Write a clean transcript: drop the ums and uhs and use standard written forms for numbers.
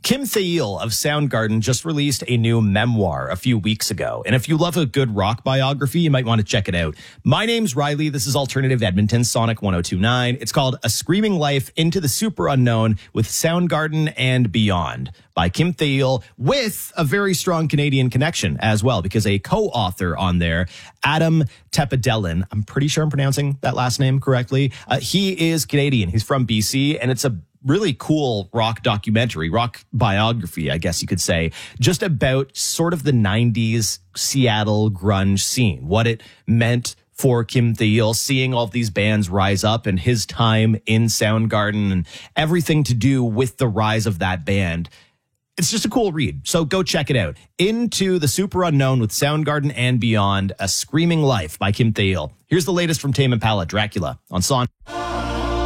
Kim Thayil of Soundgarden just released a new memoir a few weeks ago. And if you love a good rock biography, you might want to check it out. My name's Riley. This is Alternative Edmonton, Sonic 102.9. It's called A Screaming Life into the Super Unknown with Soundgarden and Beyond by Kim Thayil, with a very strong Canadian connection as well, because a co-author on there, Adam Tepadelin, I'm pretty sure I'm pronouncing that last name correctly. He is Canadian. He's from BC, and it's a really cool rock documentary, rock biography, I guess you could say, just about sort of the 90s Seattle grunge scene, what it meant for Kim Thayil, seeing all of these bands rise up and his time in Soundgarden and everything to do with the rise of that band. It's just a cool read, so go check it out. Into the Super Unknown with Soundgarden and Beyond, A Screaming Life by Kim Thayil. Here's the latest from Tame Impala, Dracula, on Sonic.